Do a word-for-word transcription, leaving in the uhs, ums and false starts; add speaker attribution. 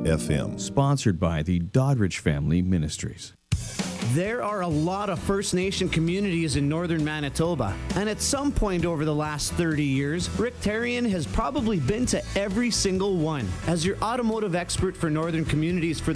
Speaker 1: f m.
Speaker 2: Sponsored by the Doddridge Family Ministries.
Speaker 3: There are a lot of First Nation communities in northern Manitoba, and at some point over the last thirty years, Rick Tarian has probably been to every single one. As your automotive expert for northern communities for